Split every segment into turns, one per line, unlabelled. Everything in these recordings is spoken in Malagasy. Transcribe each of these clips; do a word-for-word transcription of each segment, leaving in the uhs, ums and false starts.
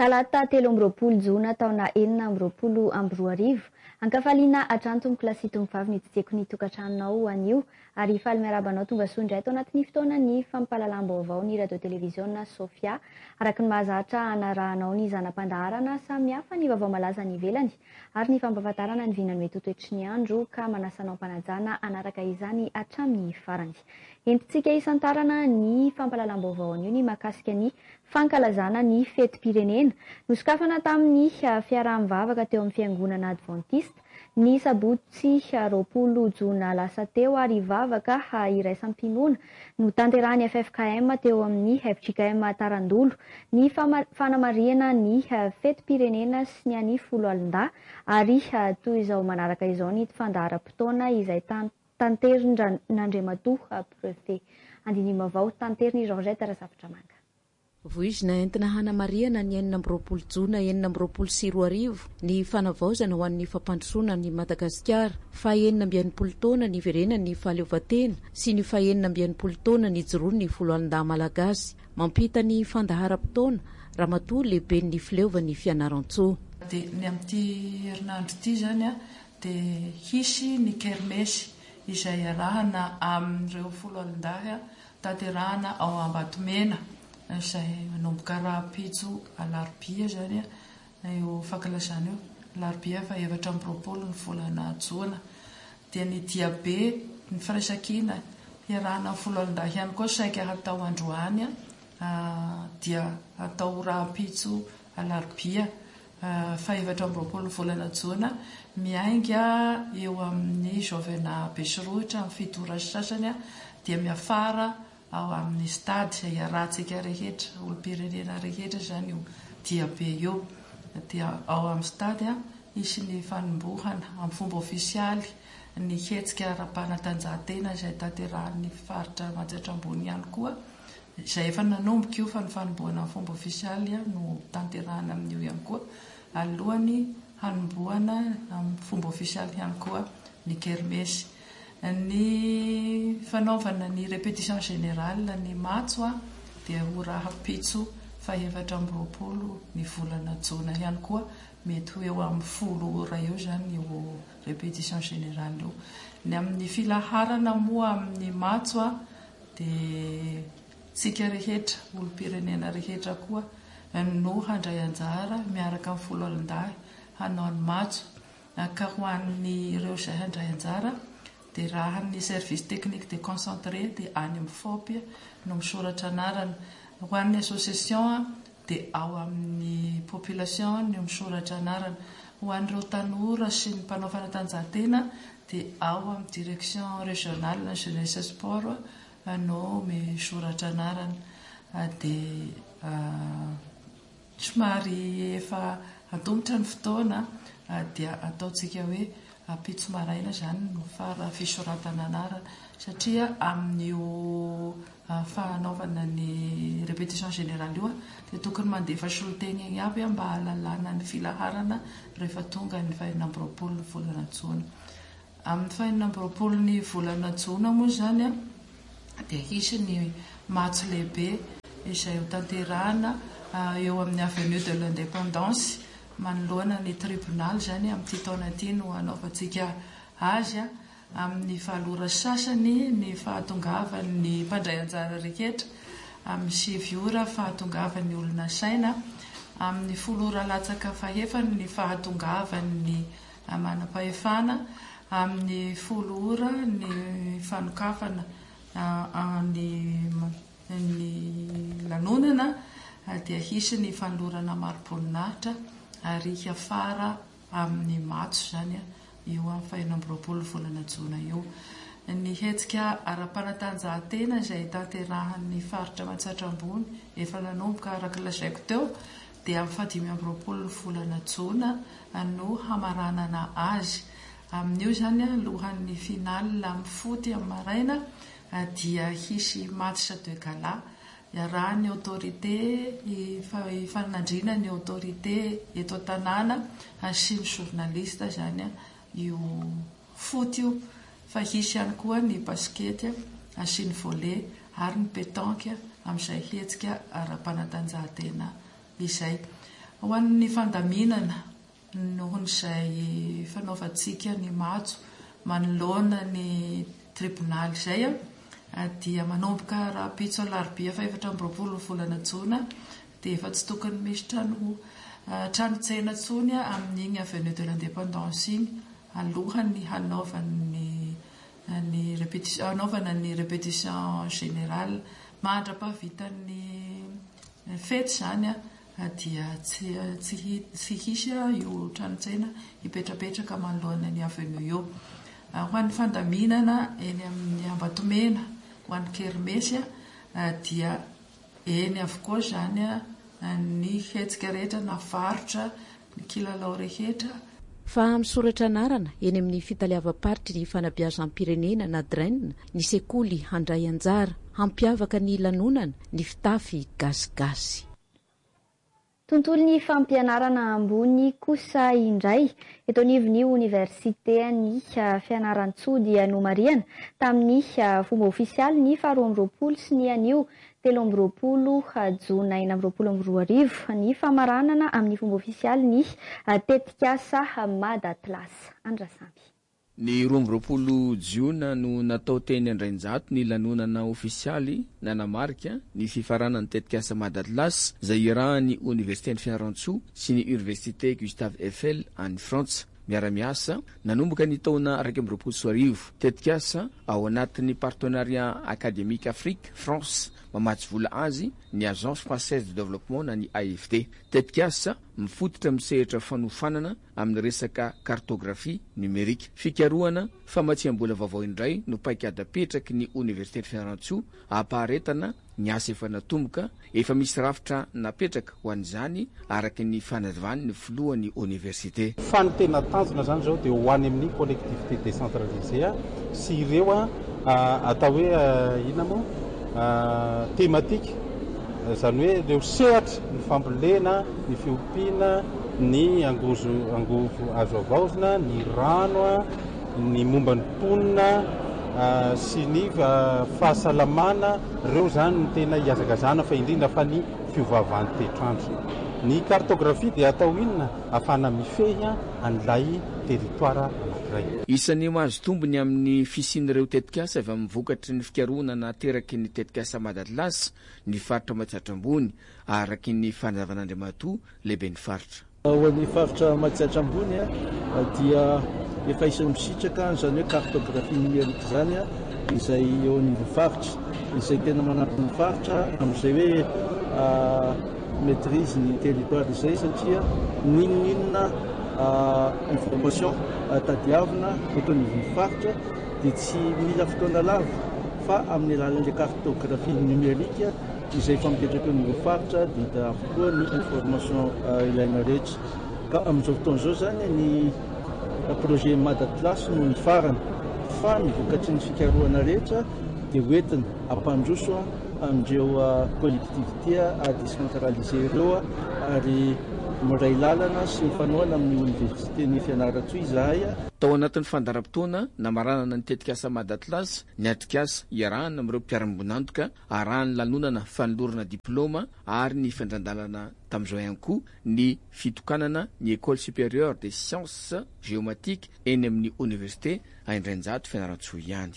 Talata telo amby roapolo jona taona enina amby roapolo amby roa arivo. Ankafaliana atranto mikilasy tongovavy nitsideko ny tokantranonao anio ary faly miarabanao tonga soa indray tao anatin'ny fotoana ny fampahalalam-baovao ny radio televiziona Sofia araka ny mahazatra anarahanao ny zanam-pandaharana samihafa ny vaovao malaza ny ivelany ary ny fampahafantarana ny vinany mety ho toetry ny andro ka manasanao mpanajana anaraka izany hatramin'ny farany. Entintsika isantarana ny fampahalalam-baovao anio ny mahakasika ny fankalazana ny fetim-pirenena nosokafana tamin'ny fiaraha-mivavaka teo amin'ny fiangonana Adventiste ny sabotsy roapolo jona lasa teo ary vavaka iraisam-pinoana no tanterahany F F K M teo amin'ny F J K M Tarandolo ny fanamariana ny fetim-pirenena sy ny any folo alin-dahy ary toy izao manaraka izao ny fandaharam-potoana izay tanteriny n'Andriamatoa prefet Andinimavao tanteriny Georgette Rasafitra Manga.
Voizina entina hanamariana ny enina amby roapolo jona enina amby roapolo sy roa arivo ny fanavaozana ho an'ny fampandrosoana ny Madagasikara, fa enina amby enimpolo taona ny iverena ny fahaleovan-tena sy ny fa enina amby enimpolo taona ny joroa ny folo alin-dahy malagasy. Mampita ny fandaharam-potoana ramatoa lehibe ny fileovan'ny fianaran-tsoa.
Dia ny amin'ity herinandro ity zany a dia hisy ny kermesy izay arahana amin'ireo folo alin-dahy tanterahana ao Ambatomena izay manomboka raha-pitso alarobia zany io fankalazana io alarobia fa efatra amby roapolo ny volana jona. Dia ny diabe ny firaisan-kina iarahana folo alin-dahy ihany koa saika hatao androany dia atao raha-pitso alarobia fa efatra amby roapolo ny volana jona miainga eo amin'ny Jovena Besirohitra amin'ny fidora sasany dia miafara ao amin'ny stady izay arahantsika rehetra olom-pirenena rehetra zany io diabe io. Dia ao amin'ny stady isy ny fanombohana amin'ny fomba ofisialy ny hetsika ara-panatanjahantena izay tanterahan'ny faritra Manjatra ambony ihany koa izay efa nanomboka io fa ny fanombohana amin'ny fomba ofisialy no tanterahana amin'io ihany koa alohany hanombohana amin'ny fomba ofisialy ihany koa ny kermesy. Ny fanaovana ny répétition générale ny matso dia ho raha-pitso fa efatra amby roapolo ny volana jona ihany koa mety ho eo amin'ny folo ora eo zany io répétition générale io. Ny amin'ny filaharana moa amin'ny matso dia tsika rehetra olom-pirenena rehetra koa no handray anjara miaraka amin'ny folo alin-dahy hanao ny matso ka ho an'ny ireo izay handray anjara dia raha ny service technique de concentré dia any amin'ny F O P no misoratra anarana. Ho an'ny association dia ao amin'ny population no misoratra anarana. Ho an'ireo tanora sy ny mpanao fanatanjahantena dia ao amin'ny direction régionale na jeunesse sport no misoratra anarana. Dia somary efa antombotra ny fotoana dia ataontsika hoe pitso maraina zany no fara fisoratana anarana satria amin'io fanaovana ny répétition générale io dia tokony mandefa soloteny eny aby mba hahalalana ny filaharana rehefa tonga ny fahaenina amby roapolo ny volana jona. Amin'ny fahaenina amby roapolo ny volana jona moa zany dia hisy ny matso lehibe izay ho tanterahana eo amin'ny avenue de l'indépendance manoloana ny tribunal zany amin'ity taona ity no anaovantsika azy amin'ny fahalora sasany ny fahatongavan'ny mpandray anjara rehetra amin'ny sivy ora fahatongavan'ny olona saina amin'ny folo ora latsaka fahefany ny fahatongavan'ny manam-pahefana amin'ny folo ora ny fanokafana ny lanonana dia hisy ny fanolorana maro-boninahitra ary hiafara amin'ny matso zany io amin'ny fahaenina amby roapolo volana jona io. Ny hetsika ara-panatanjahantena izay tanterahan'ny faritra Mantsatra ambony efa nanomboka araka lazaiko teo dia amin'ny fahadimy amby roapolo volana jona no hamaranana azy. Amin'io zany alohan'ny finale amin'ny foty amin'ny maraina dia hisy match de gala iarahan'ny autorité ifanandrina ny autorité eto an-tanàna sy ny journaliste zany io foot io fa hisy ihany koa ny basket sy ny volley ary ny pétanque amin'izay hetsika ara-panatanjahantena izay. ho an'ny fandaminana nohon'izay fanaovantsika ny matso manoloana ny tribonaly izay a dia manomboka raha pitso alarobia fa efatra amby roapolo volana jona dia efa tsy tokony misy trano trano tsena tsony amin'igny avenue de l'indépendance igny alohany hanaovany ny répétition hanaovana ny répétition générale mandra-pahavitan'ny fety zany a dia tsy tsy tsy hisy io trano tsena hipetrapetraka manoloana ny avenue io. Ho an'ny fandaminana eny amin'ny Ambatomena ho an'ny kermesy dia eny avokoa zany ny hetsika rehetra na varotra ny kilalao rehetra.
Fa misoratra anarana eny amin'ny fitaliavam-paritry ny fanabeazam-pirenena na draine ny sekoly handray anjara hampiavaka ny lanonana ny fitafy gasigasy.
Tontolo ny fampianarana ambony kosa indray eto anivon'ny Université ny fianaran-tsody Anomariana tamin'ny fomba ofisialy ny faharoa amby roapolo sy ny anio telo amby roapolo jona enina amby roapolo amby roa arivo ny famaranana amin'ny fomba ofisialy ny tetikasa Madatlas. Andrasamby.
Ny roa amby roapolo jiona no natao teny Andrainjato ny lanonana ofisialy nanamarika ny fifaranan'ny tetikasa Madatlas izay iarahan'ny Université ny Fianarantsoa sy ny Université Gustave Eiffel any Frantsa. Miara-miasa nanomboka ny taona raika amby roapolo sy arivo tetikasa ao anatin'ny partenariat académique Afrique France mamatsy vola azy ny Agence Française de Développement na ny A F D. Tetikasa mifototra misehatra fanofanana amin'ny resaka cartographie numérique. Fikarohana famatsiam-bola vaovao indray no paikadapetraky ny Université ny Fianarantsoa ampaharetana ny asa efa natomboka efa misy rafitra napetraka ho an'izany araky ny fanavany ny filohan'ny université.
Fa ny tena tanjona zany zao dia ho any amin'ny collectivité décentralisée sy ireo atao hoe ina moa thématique zany hoe ireo sehatra ny fambolena, ny fiompiana, ny angozo angovo azo avaozina, ny rano, ny momba ny mponina sy ny fahasalamana, ireo zany ny tena hiazakazana fa indrindra fa ny fiovaovan'ny toetrandro. Ny cartographie dia atao inona afana mifehy an'ilay territoire anankiray.
Isan'ny mahazo tombony amin'ny fisian'ireo tetikasa avy amin'ny vokatry ny fikarohana nateraky ny tetikasa Madatlas ny faritra Matsatra ambony araky ny fanavan'Andriamatoa lehibe ny faritra.
Ho an'ny faritra Matsatra ambony dia efa isan'ny misitraka zany hoe cartographie numérique zany izay eo amin'ny faritra izay tena manampy ny faritra amin'izay hoe maîtrise ny territoire izay satria ninonninona information tadiavina eto anivon'ny faritra dia tsy mila fotoana lava fa amin'ny alalan'ilay cartographie numérique izay efa mipetraka eo amin'ny faritra dia hita avokoa ny information ilaina rehetra. Ka amin'izao fotoan'izao zany ny projet Madatlas no ny farany fa mivokatry ny fikarohana rehetra dia hoentina ampandroso amin'ireo collectivité décentralisée ireo ary miray lalana sy ny fanoana amin'ny Université ny Fianaratsoa izahay.
Tao anatin'ny fandaram-potoana namaranana ny tetikasa Madatlas ny atrikasa iarahana amin'ireo mpiara-mbonantoka arahany lanonana fanolorana diplôma ary ny fandrandalana tamin'izao ihany koa ny fitokanana ny école supérieure des sciences géomatiques eny amin'ny Université Andrainjato Fianaratsoa ihany.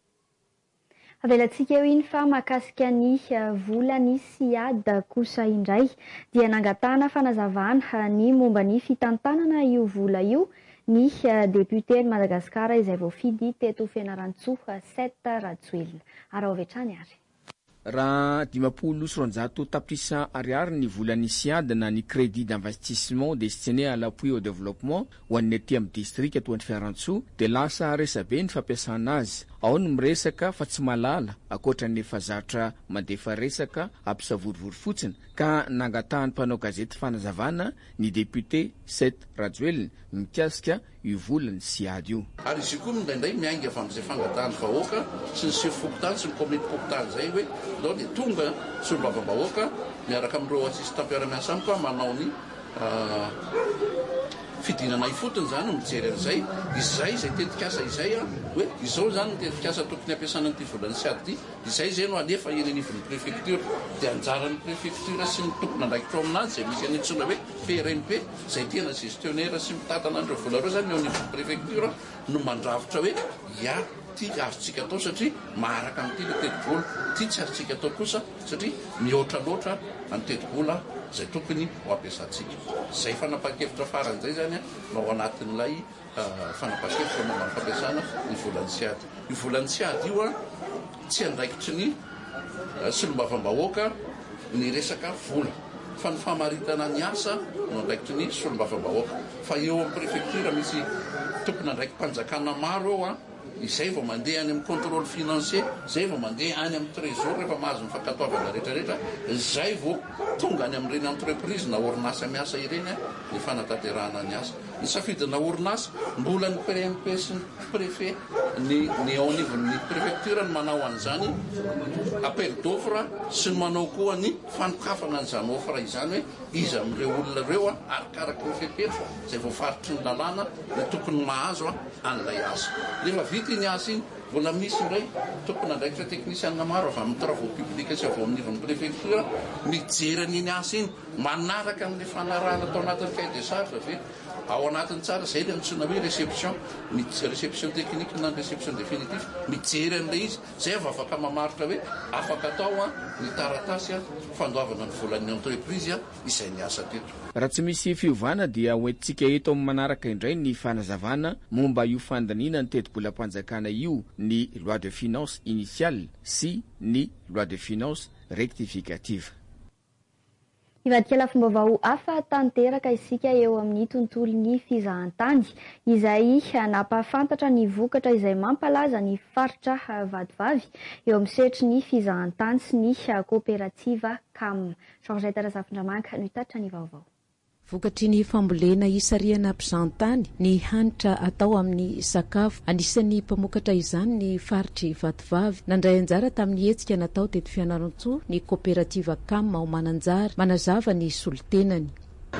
Avelantsika eo iny fa mahakasika ny vola ny siada kosa indray dia nangatana fanazavana ny momba ny fitantanana io vola io ny député ny Madagasikara izay voafidy teto Fianaratsoa Seth Rajoelina. Ara ovetrany ary.
Raha dimapolo sy roanjato tapitrisa ariary ny volan'ny siada na ny crédit d'investissement destiné à l'appui au développement ho an'ny aty amin'ny district ato an'ny Fianarantsoa dia lasa resabe ny fampiasana azy. Ao ny miresaka fa tsy malala akoatra ny efa zatra mandefa resaka ampisavorivory fotsiny ka nangatahany mpanao gazety fanazavana ny député Seth Rajoelina mikasika io volan'ny siada io.
Ary izy koa mindraindray miainga fa amin'izay fangatahany vahoaka sy ny sefokotany sy ny komety pokotany zay hoe dao dia tonga solombavam-bahoaka miaraka amin'ireo assistant mpiara-miasa amiko manao ny fidinana ifotony zany mijery an'izay izay zay tetikasa izay a hoe izao zany ny tetikasa tokony ampiasana an'ity volany siady ity izay zay no alefa irenivon'ny préfecture dia anjaran'ny préfecture sy ny tompona andraikitra ao aminazy zay misy anitsona hoe P R M P zay tena gestionnaire sy mitatana andreo vola reo zany ny ao anivon'ny préfecture no mandravitra hoe ia ty azotsika atao satria maharaka amin'ity le teti-bola ty tsy azotsika atao kosa satria mihoatra loatra any teti-bola zay tokony ho ampiasantsika zay fanapa-kevitra faran'izay zany a no ao anatin'ilay fanapa-kevitra momba ny fampiasana ny volany siady io volany siady io a tsy andraikitry ny solombavambahoaka ny resaka vola fa ny famaritana ny asa no andraikitry ny solombavambahoaka fa eo amin'ny préfecture misy tompona andraiky mpanjakana maro eo a izay vao mandeha any amin'ny contrôle financier zay vao mandeha any amin'ny trésor rehefa mahazo ny fankatoavana rehetrarehetra zay vao tonga any amin'ireny entreprise na orinasa miasa ireny ny fanatanterahana ny asa ny safidina orinasa mbola ny P R M P sy ny préfet ny ny ao anivon'ny préfecture ny manao an'izany appel d'offre sy ny manao koa ny fanokafana an'izany offre izany hoe izy amin'ireo olona reo a arakaraky ny fepetra zay vao faritry ny lalàna ny tokony mahazo a an'ilay asa rehefa vita iny asa iny mbola misy indray tompona andraikitra teknisianina maro avy amin'ny travaux publics sy avy amin'ny nivon'ny préfecture mijery an'iny asa iny manaraka amin'ny fanarahana atao anatin'ny cahier des charges ve ao anatiny tsara zay le antsoina hoe réception réception technique na réception définitive mijery an'ilay izy zay avy afaka mamaritra hoe afaka atao a ny taratasy a fandoavana ny volan'ny entreprise a izay ny asa teto
raha tsy misy fiovana dia hoentintsika eto amin'ny manaraka indray ny fanazavana momba io fandaniana ny teti-bolam-panjakana io ny loi de finance initiale sy ny loi de finance rectificative.
Ivadika lafim-baovao hafa tanteraka isika eo amin'ny tontolon'ny fizahantany izay nampahafantatra ny vokatra izay mampalaza ny faritra vadivavy eo amin'ny setry ny fizahantany sy ny kooperativa C A M. Georgette Razafindramanka no hitaritra ny vaovao.
Vokatry ny fambolena isariana mpizahatany ny hanitra atao amin'ny sakafo anisan'ny mpamokatra izany ny faritry vatovavy nandray anjara tamin'ny hetsika natao teto Fianarantsoa ny kooperativa C A M ao Mananjara manazava ny solitenany.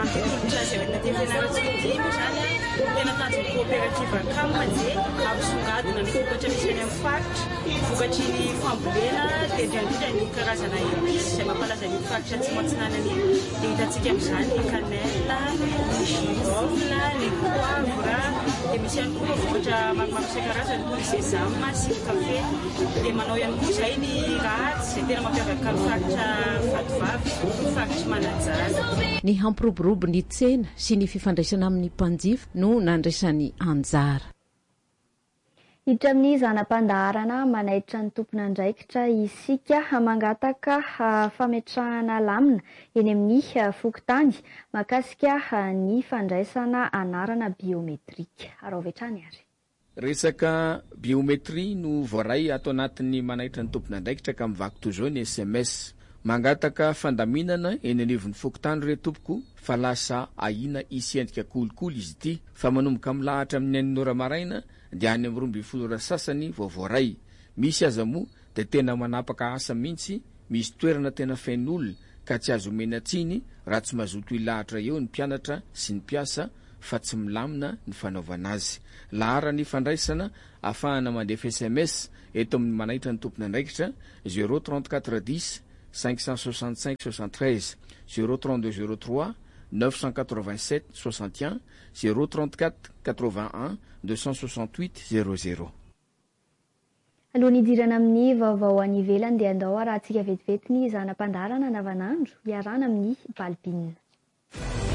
Tena tanjony kooperativa C A M dia abisongadina ny vokatra misy any amin'ny faritra vokatry ny fambolena dia indrindra ny karazana episy izay mampalaza ny faritra tsy matsinanany dia hitantsika amin'izany ny kanela, ny girofle, ny poivre dia misy ihany koa vokatra maromaro isan-karazany ny sésame sy ny kafe dia manao ihany koa izay ny ratsy izay tena mampiavaka ny faritra vatovavy ny faritra Mananjara.
Ny hampiroborobo ny tsena sy ny fifandraisana amin'ny mpanjifa no nandraisany anjara.
Hiditra amin'ny zanam-pandaharana manaitra ny tompona andraikitra isika mangataka fametrahana lamina eny amin'ny fokontany makasika ny fandraisana anarana biometrika. Araovetrany ary.
Resaka biometri no voaray atao anatin'ny manaitra ny tompona andraikitra ka mivaky toy ny S M S. Mangataka fandaminana eny anivon'ny fokontany re tompoko fa lasa ahina isy endrika kolikoly izy ity fa manomboka milahatra amin'ny anin'ora maraina dia any amin'ny roa ambin'ny folo ora sasany vao voaray. Misy aza moa dia tena manapaka asa mihitsy, misy toerana tena fen'olona ka tsy azo omena tsiny raha tsy mazoto ilahatra eo ny mpianatra sy ny mpiasa fa tsy milamina ny fanaovana azy. Lahara ny fandraisana ahafahana mandefa S M S eto amin'ny manaitra ny tompona andraikitra zéro trente-quatre dix cinq cent soixante-cinq soixante-treize zéro trente-deux zéro trois neuf cent quatre-vingt-sept soixante et un zéro trente-quatre quatre-vingt-un deux cent soixante-huit zéro zéro.
Alohan'ny idirana amin'ny vaovao any ivelany dia andao arahantsika vetivety ny zanam-pandaharana navanandro iarana amin'ny Balbine.